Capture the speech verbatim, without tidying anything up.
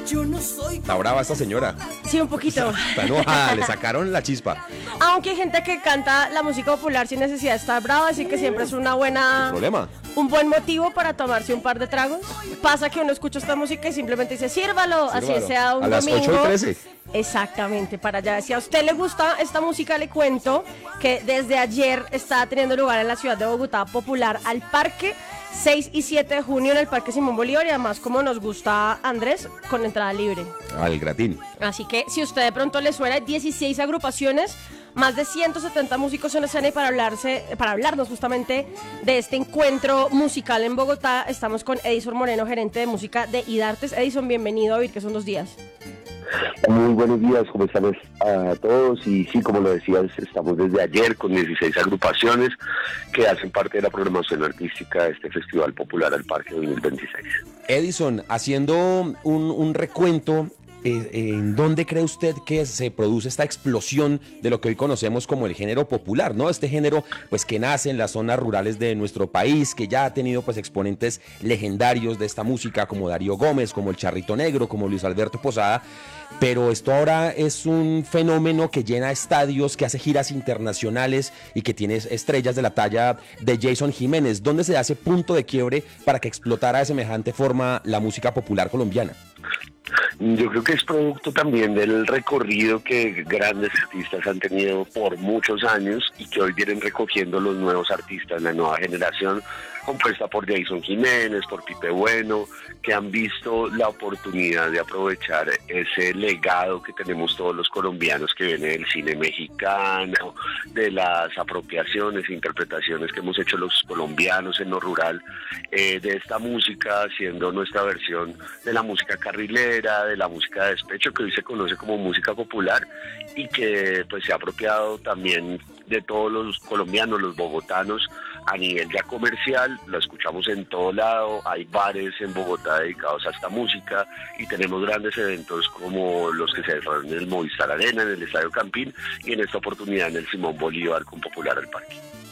Está brava esta señora. Sí, un poquito. Está enojada, le sacaron la chispa. Aunque hay gente que canta la música popular sin necesidad de estar brava, así que siempre es una buena... ¿Problema? Un buen motivo para tomarse un par de tragos. Pasa que uno escucha esta música y simplemente dice, sírvalo, Sírvalo. así sea un A las domingo. ocho y trece. Exactamente, para allá. Si a usted le gusta esta música, le cuento que desde ayer está teniendo lugar en la ciudad de Bogotá Popular al Parque, seis y siete de junio en el Parque Simón Bolívar, y además, como nos gusta Andrés, con entrada libre. Al gratín. Así que si usted de pronto le suena, dieciséis agrupaciones, más de ciento setenta músicos en escena, y para hablarse, para hablarnos justamente de este encuentro musical en Bogotá, estamos con Edison Moreno, gerente de música de IDARTES. Edison, bienvenido a Oír que son dos días. Muy buenos días, ¿cómo están a todos? Y sí, como lo decías, estamos desde ayer con dieciséis agrupaciones que hacen parte de la programación artística de este Festival Popular al Parque dos mil veintiséis. Edison, haciendo un, un recuento, eh, ¿en dónde cree usted que se produce esta explosión de lo que hoy conocemos como el género popular, ¿no? Este género pues que nace en las zonas rurales de nuestro país, que ya ha tenido pues exponentes legendarios de esta música como Darío Gómez, como el Charrito Negro, como Luis Alberto Posada, pero esto ahora es un fenómeno que llena estadios, que hace giras internacionales y que tiene estrellas de la talla de Jason Jiménez. ¿Dónde se hace punto de quiebre para que explotara de semejante forma la música popular colombiana? Yo creo que es producto también del recorrido que grandes artistas han tenido por muchos años y que hoy vienen recogiendo los nuevos artistas, la nueva generación, compuesta por Jason Jiménez, por Pipe Bueno, que han visto la oportunidad de aprovechar ese legado que tenemos todos los colombianos, que viene del cine mexicano, de las apropiaciones e interpretaciones que hemos hecho los colombianos en lo rural, eh, de esta música, haciendo nuestra versión de la música carrilera, de la música de despecho, que hoy se conoce como música popular, y que pues se ha apropiado también de todos los colombianos, los bogotanos, a nivel ya comercial. Lo escuchamos en todo lado, hay bares en Bogotá dedicados a esta música y tenemos grandes eventos como los que se desarrollan en el Movistar Arena, en el Estadio Campín y en esta oportunidad en el Simón Bolívar con Popular al Parque.